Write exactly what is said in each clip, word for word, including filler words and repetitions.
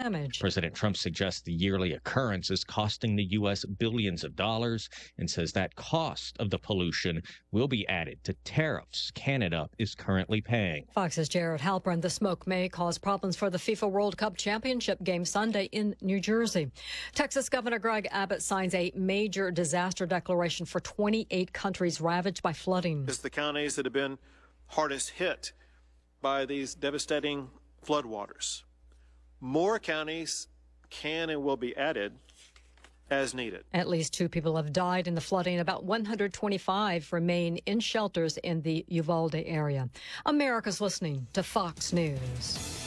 damage. President Trump suggests the yearly occurrence is costing the U S billions of dollars and says that cost of the pollution will be added to tariffs Canada is currently paying. Fox's Jared Halpern. The smoke may cause problems for the FIFA World Cup Championship game Sunday in New Jersey. Texas Governor Greg Abbott signs a major disaster declaration for twenty-eight countries ravaged by flooding. It's the counties that have been hardest hit by these devastating floodwaters. More counties can and will be added as needed. At least two people have died in the flooding. About one hundred twenty-five remain in shelters in the Uvalde area. America's listening to Fox News.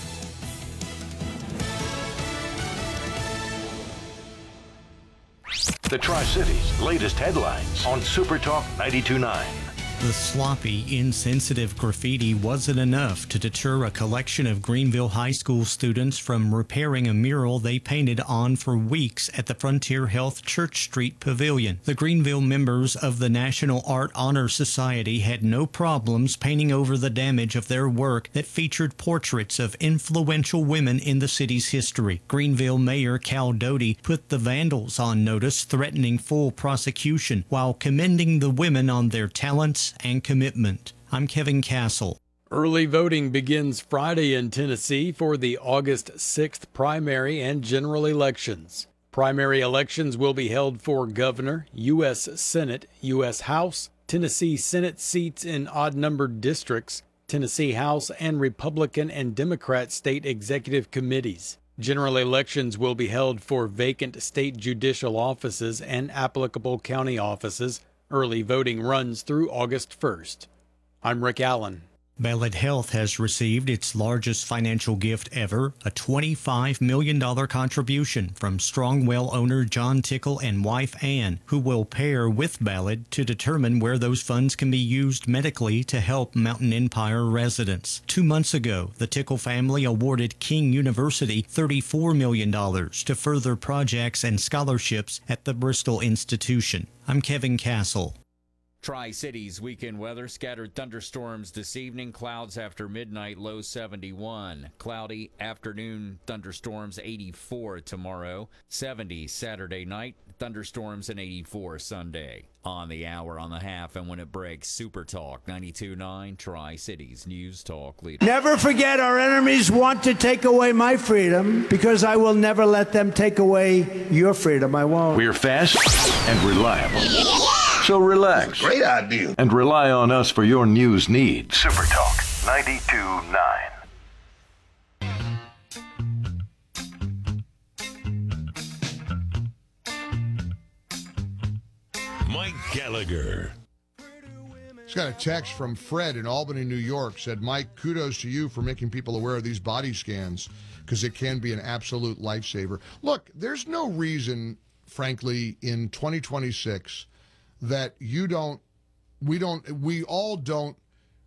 The Tri-Cities' latest headlines on Super Talk ninety-two point nine. The sloppy, insensitive graffiti wasn't enough to deter a collection of Greenville High School students from repairing a mural they painted on for weeks at the Frontier Health Church Street Pavilion. The Greenville members of the National Art Honor Society had no problems painting over the damage of their work that featured portraits of influential women in the city's history. Greenville Mayor Cal Doty put the vandals on notice, threatening full prosecution while commending the women on their talents and commitment. I'm Kevin Castle. Early voting begins Friday in Tennessee for the August sixth primary and general elections. Primary elections will be held for governor, U S Senate, U S House, Tennessee Senate seats in odd-numbered districts, Tennessee House, and Republican and Democrat state executive committees. General elections will be held for vacant state judicial offices and applicable county offices. Early voting runs through August first. I'm Rick Allen. Ballad Health has received its largest financial gift ever, a twenty-five million dollars contribution from Strongwell owner John Tickle and wife Ann, who will pair with Ballad to determine where those funds can be used medically to help Mountain Empire residents. Two months ago, the Tickle family awarded King University thirty-four million dollars to further projects and scholarships at the Bristol institution. I'm Kevin Castle. Tri-Cities weekend weather, scattered thunderstorms this evening, clouds after midnight, low seventy-one. Cloudy afternoon thunderstorms, eighty-four tomorrow, seventy Saturday night, thunderstorms and eighty-four Sunday. On the hour, on the half, and when it breaks, Super Talk ninety-two point nine, Tri-Cities News Talk leader. Never forget, our enemies want to take away my freedom because I will never let them take away your freedom. I won't. We're fast and reliable. So relax. Great idea. And rely on us for your news needs. Super Talk ninety-two point nine. Mike Gallagher. Just got a text from Fred in Albany, New York. Said, Mike, kudos to you for making people aware of these body scans because it can be an absolute lifesaver. Look, there's no reason, frankly, in twenty twenty-six that you don't, we don't, we all don't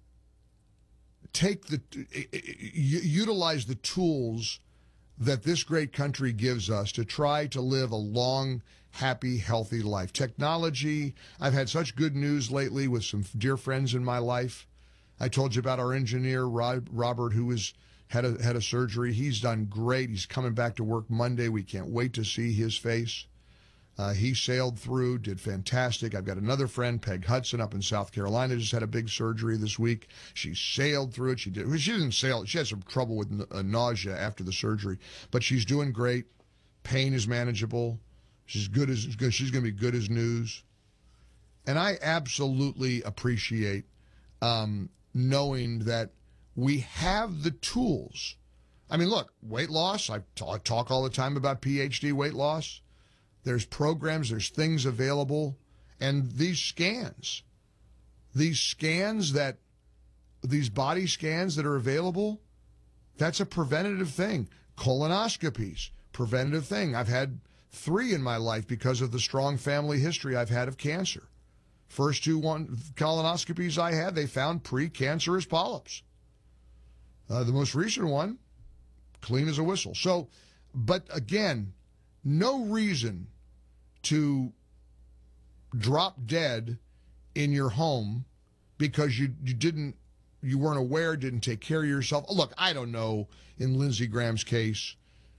take the, utilize the tools that this great country gives us to try to live a long, happy, healthy life. Technology, I've had such good news lately with some dear friends in my life. I told you about our engineer, Robert, who was had a, had a surgery. He's done great. He's coming back to work Monday. We can't wait to see his face. Uh, he sailed through, did fantastic. I've got another friend, Peg Hudson, up in South Carolina, just had a big surgery this week. She sailed through it. She did. She didn't sail. She had some trouble with uh, nausea after the surgery, but she's doing great. Pain is manageable. She's good as good. She's going to be good as news. And I absolutely appreciate um, knowing that we have the tools. I mean, look, weight loss. I talk, talk all the time about P H D weight loss. There's programs, there's things available, and these scans, these scans that, these body scans that are available, that's a preventative thing. Colonoscopies, preventative thing. I've had three in my life because of the strong family history I've had of cancer. First two one colonoscopies I had, they found precancerous polyps. Uh, the most recent one, clean as a whistle. So, but again, no reason to drop dead in your home because you, you didn't, you weren't aware, didn't take care of yourself. Look, I don't know in Lindsey Graham's case